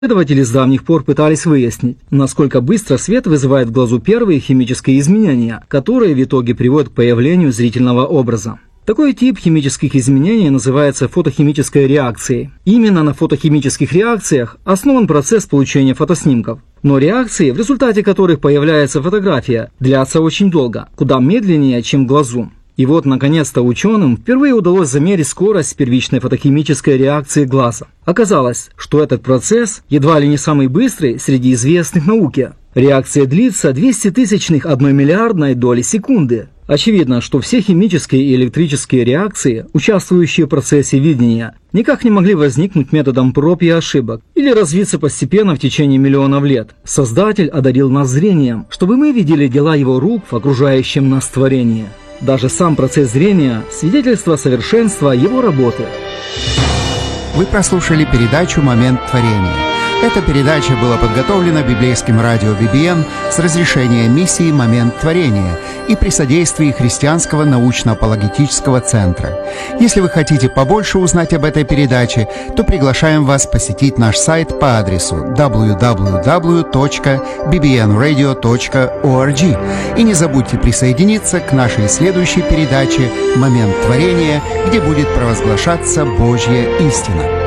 Исследователи с давних пор пытались выяснить, насколько быстро свет вызывает в глазу первые химические изменения, которые в итоге приводят к появлению зрительного образа. Такой тип химических изменений называется фотохимической реакцией. Именно на фотохимических реакциях основан процесс получения фотоснимков. Но реакции, в результате которых появляется фотография, длятся очень долго, куда медленнее, чем в глазу. И вот, наконец-то, ученым впервые удалось замерить скорость первичной фотохимической реакции глаза. Оказалось, что этот процесс едва ли не самый быстрый среди известных науке. Реакция длится 200 миллиардной доли секунды. Очевидно, что все химические и электрические реакции, участвующие в процессе видения, никак не могли возникнуть методом проб и ошибок или развиться постепенно в течение миллионов лет. Создатель одарил нас зрением, чтобы мы видели дела его рук в окружающем нас творении. Даже сам процесс зрения – свидетельство совершенства его работы. Вы прослушали передачу «Момент творения». Эта передача была подготовлена библейским радио BBN с разрешения миссии «Момент творения» и при содействии Христианского научно-апологетического центра. Если вы хотите побольше узнать об этой передаче, то приглашаем вас посетить наш сайт по адресу www.bbnradio.org. И не забудьте присоединиться к нашей следующей передаче «Момент творения», где будет провозглашаться Божья истина.